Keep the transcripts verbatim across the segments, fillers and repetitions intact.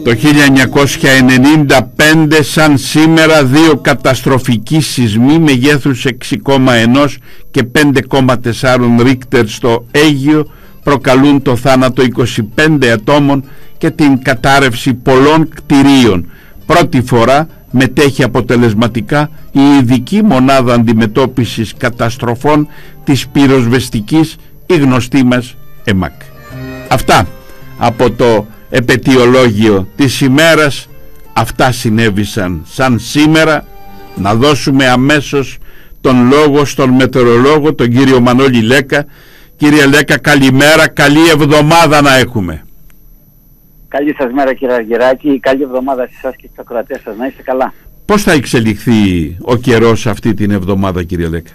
Το χίλια εννιακόσια ενενήντα πέντε σαν σήμερα δύο καταστροφικοί σεισμοί μεγέθους έξι κόμμα ένα και πέντε κόμμα τέσσερα Ρίκτερ στο Αίγυο προκαλούν το θάνατο είκοσι πέντε ατόμων και την κατάρρευση πολλών κτηρίων. Πρώτη φορά μετέχει αποτελεσματικά η ειδική μονάδα αντιμετώπισης καταστροφών της πυροσβεστικής, η γνωστή μας ΕΜΑΚ. Αυτά από το επετειολόγιο της ημέρας. Αυτά συνέβησαν σαν σήμερα. Να δώσουμε αμέσως τον λόγο στον μετεωρολόγο, τον κύριο Μανώλη Λέκα. Κύριε Λέκα, καλημέρα, καλή εβδομάδα να έχουμε. Καλή σας μέρα κύριε Αργυράκη, καλή εβδομάδα σε εσάς και στους ακροατές σας, να είστε καλά. Πώς θα εξελιχθεί ο καιρός αυτή την εβδομάδα, κύριε Λέκα?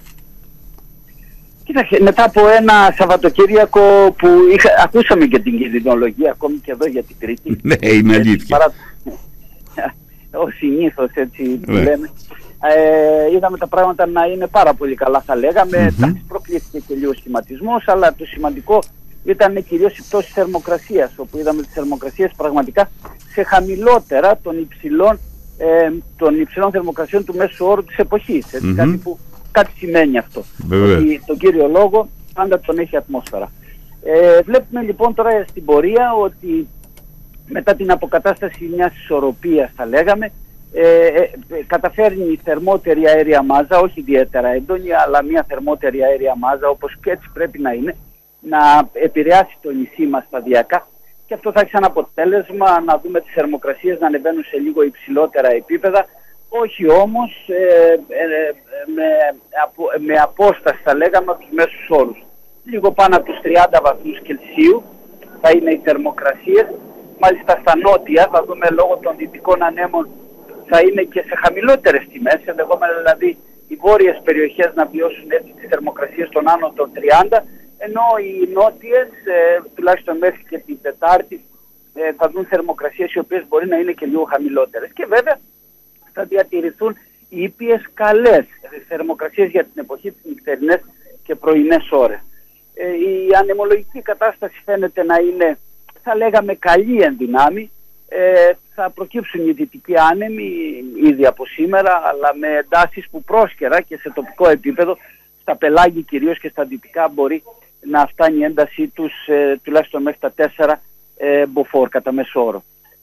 Κοίταξε, μετά από ένα Σαββατοκύριακο που είχα, ακούσαμε και την κινδυνολογία ακόμη και εδώ για την Τρίτη. Ναι, είναι αλήθεια. Παρά... ο συνήθως έτσι που λέμε. Ε, είδαμε τα πράγματα να είναι πάρα πολύ καλά, θα λέγαμε. Mm-hmm. Προκλήθηκε και λίγο σχηματισμός, αλλά το σημαντικό ήταν κυρίως η πτώση θερμοκρασίας, όπου είδαμε τις θερμοκρασίες πραγματικά σε χαμηλότερα των υψηλών, ε, των υψηλών θερμοκρασιών του μέσου όρου της εποχής. Έτσι, mm-hmm. Κάτι που κάτι σημαίνει αυτό. Ότι τον κύριο λόγο πάντα τον έχει ατμόσφαιρα. Ε, βλέπουμε λοιπόν τώρα στην πορεία ότι μετά την αποκατάσταση μιας ισορροπίας, θα λέγαμε, ε, ε, καταφέρνει η θερμότερη αέρια μάζα, όχι ιδιαίτερα έντονη, αλλά μια θερμότερη αέρια μάζα, όπως και έτσι πρέπει να είναι, να επηρεάσει το νησί μας σταδιακά, και αυτό θα έχει σαν αποτέλεσμα να δούμε τις θερμοκρασίες να ανεβαίνουν σε λίγο υψηλότερα επίπεδα, όχι όμως ε, ε, με, απο, με απόσταση, θα λέγαμε, από τους μέσους όρους. Λίγο πάνω από τους τριάντα βαθμούς Κελσίου θα είναι οι θερμοκρασίες. Μάλιστα στα νότια θα δούμε λόγω των δυτικών ανέμων θα είναι και σε χαμηλότερες τιμές, ενδεχόμενα δηλαδή οι βόρειες περιοχές να βιώσουν έτσι τις θερμοκρασίες των άνω των τριάντα, ενώ οι νότιες, ε, τουλάχιστον μέχρι και την Τετάρτη, ε, θα δουν θερμοκρασίες οι οποίες μπορεί να είναι και λίγο χαμηλότερες. Και βέβαια θα διατηρηθούν οι ήπιες καλές θερμοκρασίες για την εποχή της νυχτερινές και πρωινές ώρες. Ε, η ανεμολογική κατάσταση φαίνεται να είναι, θα λέγαμε, καλή εν δυνάμει. Ε, θα προκύψουν οι δυτικοί άνεμοι ήδη από σήμερα, αλλά με εντάσεις που πρόσκαιρα και σε τοπικό επίπεδο, στα πελάγη κυρίως και στα δυτικά, μπορεί να φτάνει η έντασή τους ε, τουλάχιστον μέχρι τα τέσσερα ε, μποφόρ κατά μέσο όρο.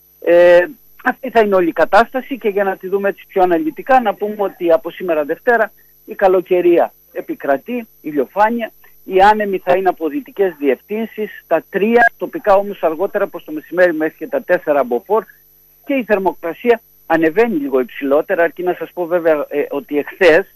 Ε, αυτή θα είναι όλη η κατάσταση, και για να τη δούμε έτσι πιο αναλυτικά να πούμε ότι από σήμερα Δευτέρα η καλοκαιρία επικρατεί, ηλιοφάνεια. Οι άνεμοι θα είναι από δυτικές διευθύνσεις, τα τρία, τοπικά όμως αργότερα προς το μεσημέρι μέχρι και τα τέσσερα μποφόρ, και η θερμοκρασία ανεβαίνει λίγο υψηλότερα, αρκεί να σας πω βέβαια ε, ότι εχθές,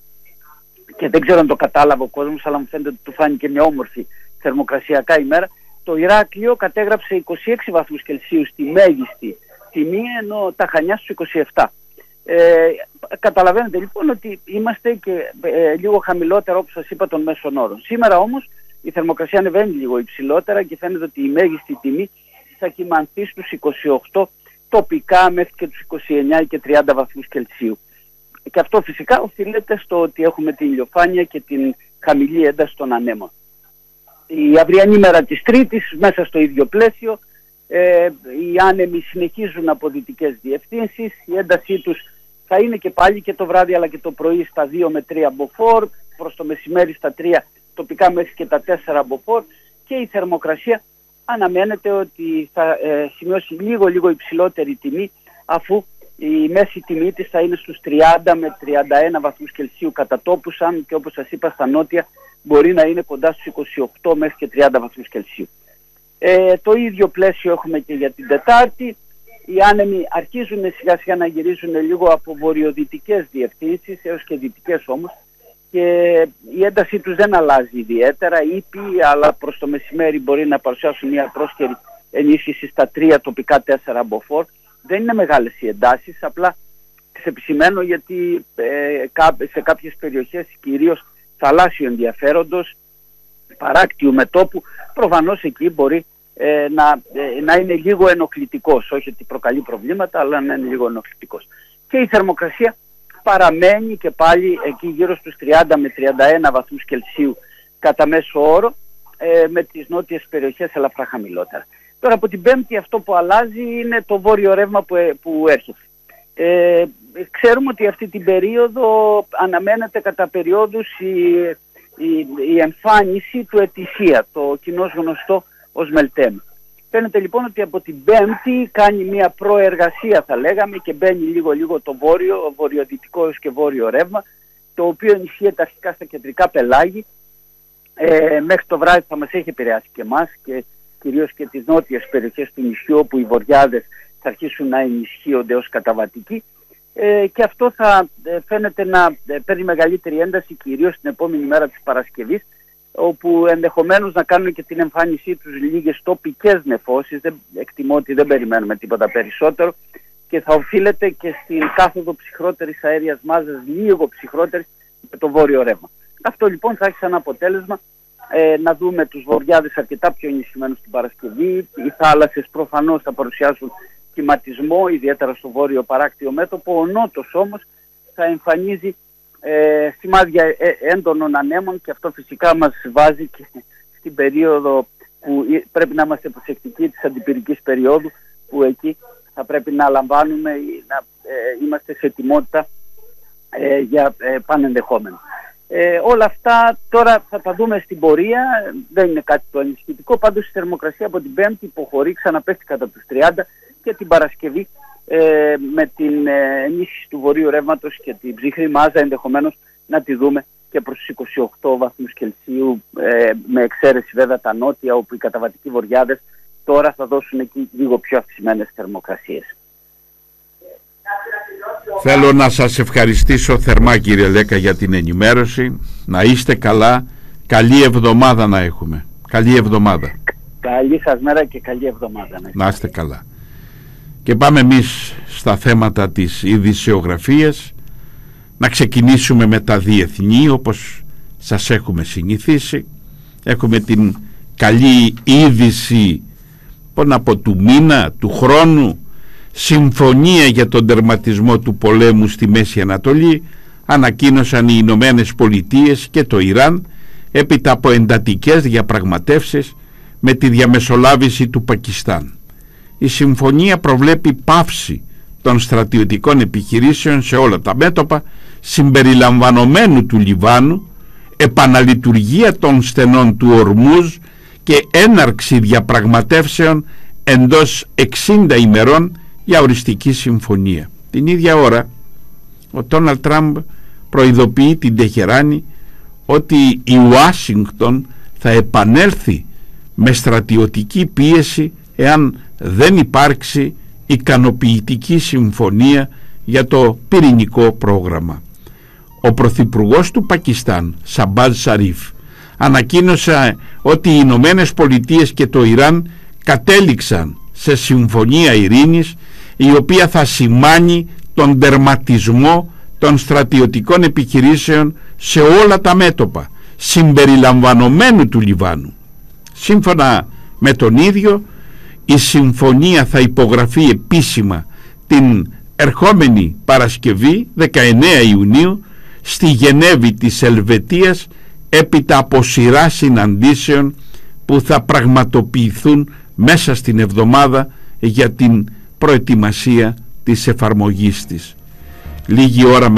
και δεν ξέρω αν το κατάλαβε ο κόσμος, αλλά μου φαίνεται ότι του φάνηκε μια όμορφη θερμοκρασιακά ημέρα, το Ηράκλειο κατέγραψε είκοσι έξι βαθμούς Κελσίου στη μέγιστη τιμή, ενώ τα Χανιά στους είκοσι επτά. Ε, καταλαβαίνετε λοιπόν ότι είμαστε και ε, λίγο χαμηλότερα, όπως σας είπα, των μέσων όρων. Σήμερα όμως η θερμοκρασία ανεβαίνει λίγο υψηλότερα και φαίνεται ότι η μέγιστη τιμή θα κυμανθεί στους είκοσι οκτώ, τοπικά μέχρι και τους είκοσι εννέα και τριάντα βαθμούς Κελσίου. Και αυτό φυσικά οφείλεται στο ότι έχουμε την ηλιοφάνεια και την χαμηλή ένταση των ανέμων. Η αυριανή μέρα της Τρίτης, μέσα στο ίδιο πλαίσιο, ε, οι άνεμοι συνεχίζουν από δυτικές διευθύνσεις, η έντασή τους θα είναι και πάλι και το βράδυ αλλά και το πρωί στα δύο με τρία μποφόρ, προς το μεσημέρι στα τρία, τοπικά μέχρι και τα τέσσερα μποφόρ, και η θερμοκρασία αναμένεται ότι θα ε, σημειώσει λίγο λίγο υψηλότερη τιμή, αφού η μέση τιμή της θα είναι στους τριάντα με τριάντα ένα βαθμούς Κελσίου κατά τόπους, αν και όπως σας είπα στα νότια μπορεί να είναι κοντά στους είκοσι οκτώ μέχρι και τριάντα βαθμούς Κελσίου. Ε, το ίδιο πλαίσιο έχουμε και για την Τετάρτη. Οι άνεμοι αρχίζουν σιγά σιγά να γυρίζουν λίγο από βορειοδυτικές διευθύνσεις έως και δυτικές όμως, και η έντασή τους δεν αλλάζει ιδιαίτερα, ήπιοι, αλλά προς το μεσημέρι μπορεί να παρουσιάσουν μια πρόσκαιρη ενίσχυση στα τρία, τοπικά τέσσερα μποφόρ. Δεν είναι μεγάλες οι εντάσεις, απλά τις επισημαίνω γιατί ε, σε κάποιες περιοχές, κυρίως θαλάσσιου ενδιαφέροντος, παράκτιου μετώπου, προφανώς εκεί μπορεί ε, να, ε, να είναι λίγο ενοχλητικός. Όχι ότι προκαλεί προβλήματα, αλλά να είναι λίγο ενοχλητικός. Και η θερμοκρασία παραμένει και πάλι εκεί γύρω στους τριάντα με τριάντα ένα βαθμούς Κελσίου κατά μέσο όρο, ε, με τις νότιες περιοχές ελαφρά χαμηλότερα. Τώρα από την Πέμπτη αυτό που αλλάζει είναι το βόρειο ρεύμα που, που έρχεται. Ε, ξέρουμε ότι αυτή την περίοδο αναμένεται κατά περιόδους η, η, η εμφάνιση του ετησία, το κοινώς γνωστό ως Μελτέμ. Φαίνεται λοιπόν ότι από την Πέμπτη κάνει μια προεργασία, θα λέγαμε, και μπαίνει λίγο λίγο το βόρειο, βορειοδυτικό έως και βόρειο ρεύμα, το οποίο ενισχύεται αρχικά στα κεντρικά πελάγη. Ε, μέχρι το βράδυ θα μας έχει επηρεάσει και εμάς και κυρίως και τις νότιες περιοχές του νησιού, όπου οι βορειάδες θα αρχίσουν να ενισχύονται ως καταβατικοί, ε, και αυτό θα ε, φαίνεται να ε, παίρνει μεγαλύτερη ένταση κυρίως την επόμενη μέρα της Παρασκευής, όπου ενδεχομένως να κάνουν και την εμφάνισή τους λίγες τοπικές νεφώσεις. Δεν, εκτιμώ ότι δεν περιμένουμε τίποτα περισσότερο και θα οφείλεται και στην κάθοδο ψυχρότερης αέριας μάζας, λίγο ψυχρότερης, με το βόρειο ρεύμα. Αυτό λοιπόν θα έχει σαν αποτέλεσμα ε, να δούμε τους βορειάδες αρκετά πιο ενισχυμένους την Παρασκευή. Οι θάλασσες προφανώς θα παρουσιάσουν κυματισμό, ιδιαίτερα στο βόρειο παράκτιο μέτωπο. Ο νότος όμως θα εμφανίζει ε, σημάδια ε, έντονων ανέμων, και αυτό φυσικά μας βάζει και στην περίοδο που πρέπει να είμαστε προσεκτικοί, της αντιπυρικής περίοδου, που εκεί θα πρέπει να λαμβάνουμε ή να ε, είμαστε σε ετοιμότητα ε, για ε, πανενδεχόμενο. Ε, όλα αυτά τώρα θα τα δούμε στην πορεία, δεν είναι κάτι το ενισχυτικό. Πάντως η θερμοκρασία από την Πέμπτη υποχωρεί, ξαναπέφτει κατά τους τριάντα, και την Παρασκευή ε, με την ε, ενίσχυση του βορείου ρεύματος και την ψυχρή μάζα ενδεχομένως να τη δούμε και προς τους είκοσι οκτώ βαθμούς Κελσίου, ε, με εξαίρεση βέβαια τα νότια, όπου οι καταβατικοί βορειάδες τώρα θα δώσουν εκεί λίγο πιο αυξημένες θερμοκρασίες. Θέλω να σας ευχαριστήσω θερμά, κύριε Λέκα, για την ενημέρωση. Να είστε καλά. Καλή εβδομάδα να έχουμε. Καλή εβδομάδα. Καλή σας μέρα και καλή εβδομάδα. Να είστε καλά. Και πάμε εμείς στα θέματα της ειδησιογραφίας. Να ξεκινήσουμε με τα διεθνή, όπως σας έχουμε συνηθίσει. Έχουμε την καλή είδηση από του μήνα, του χρόνου. Συμφωνία για τον τερματισμό του πολέμου στη Μέση Ανατολή ανακοίνωσαν οι Ηνωμένες Πολιτείες και το Ιράν, έπειτα από εντατικές διαπραγματεύσεις με τη διαμεσολάβηση του Πακιστάν. Η συμφωνία προβλέπει πάυση των στρατιωτικών επιχειρήσεων σε όλα τα μέτωπα, συμπεριλαμβανομένου του Λιβάνου, επαναλειτουργία των στενών του Ορμούζ και έναρξη διαπραγματεύσεων εντός εξήντα ημερών για οριστική συμφωνία. Την ίδια ώρα ο Ντόναλντ Τραμπ προειδοποιεί την Τεχεράνη ότι η Ουάσιγκτον θα επανέλθει με στρατιωτική πίεση εάν δεν υπάρξει ικανοποιητική συμφωνία για το πυρηνικό πρόγραμμα. Ο πρωθυπουργός του Πακιστάν, Σαμπάζ Σαρίφ, ανακοίνωσε ότι οι Ηνωμένες Πολιτείες και το Ιράν κατέληξαν σε συμφωνία ειρήνης, η οποία θα σημάνει τον τερματισμό των στρατιωτικών επιχειρήσεων σε όλα τα μέτωπα, συμπεριλαμβανομένου του Λιβάνου. Σύμφωνα με τον ίδιο, η συμφωνία θα υπογραφεί επίσημα την ερχόμενη Παρασκευή, δεκαεννέα Ιουνίου, στη Γενέβη της Ελβετίας, έπειτα από σειρά συναντήσεων που θα πραγματοποιηθούν μέσα στην εβδομάδα για την προετοιμασία της εφαρμογής της. Λίγη ώρα